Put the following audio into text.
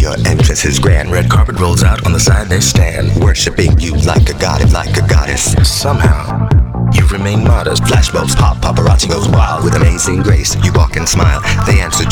Your entrance is grand. Red carpet rolls out, on the side they stand, worshipping you like a god, like a goddess. Somehow you remain modest. Flashbulbs pop, paparazzi goes wild. With amazing grace, you walk and smile. They answer